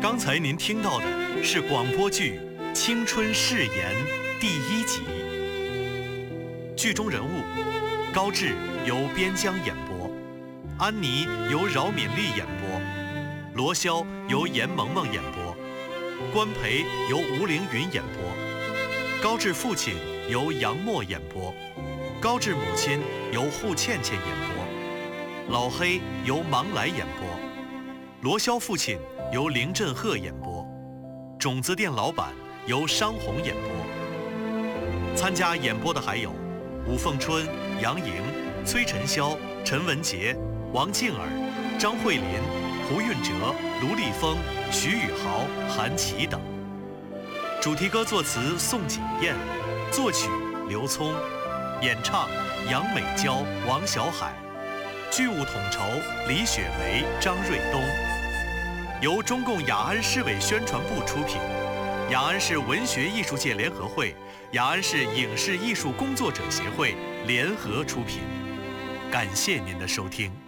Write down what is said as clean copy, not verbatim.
刚才您听到的是广播剧《青春誓言》第1集。剧中人物：高志由边疆演播，安妮由饶敏丽演播，罗霄由严萌萌演播，关培由吴凌云演播，高志父亲由杨默演播，高志母亲由户倩倩演播，老黑由芒来演播，罗霄父亲由凌振赫演播，种子店老板由商红演播。参加演播的还有武凤春、杨莹、崔晨霄、陈文杰、王静儿、张慧琳、胡运哲、卢丽峰、徐宇豪、韩琦等。主题歌作词宋锦燕，作曲刘聪，演唱杨美娇、王小海，剧务统筹李雪梅、张瑞东。由中共雅安市委宣传部出品，雅安市文学艺术界联合会、雅安市影视艺术工作者协会联合出品。感谢您的收听。